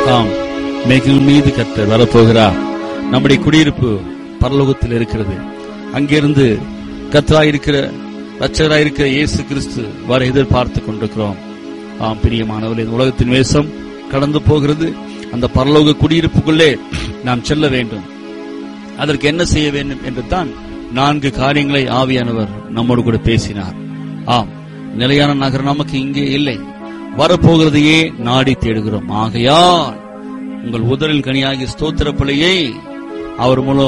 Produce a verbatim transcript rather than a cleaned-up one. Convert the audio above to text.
ஆம், மேகங்கள் மீது கர்த்தர் வரப்போகிறார். நம்முடைய குடியிருப்பு பரலோகத்தில் இருக்கிறது. அங்கிருந்து கர்த்தராயிருக்கிற இரட்சகராயிருக்கிற இயேசு கிறிஸ்து வர எதிர்பார்த்து கொண்டிருக்கிறோம். ஆம் பிரியமானவர்களே, இந்த உலகத்தின் வேஷம் கடந்து போகிறது. அந்த பரலோக குடியிருப்புக்குள்ளே நாம் செல்ல வேண்டும். அதற்கு என்ன செய்ய வேண்டும் என்று தான் நான்கு காரியங்களை ஆவியானவர் நம்மோடு கூட பேசினார். ஆம், நிலையான நகரம் நமக்கு இங்கே இல்லை, வரப்போகிறதையே நாடி தேடுகிறோம். ஆகையால் உங்கள் உதரில் கனியாகிய ஸ்தோத்திர பலியை அவர் மூலம்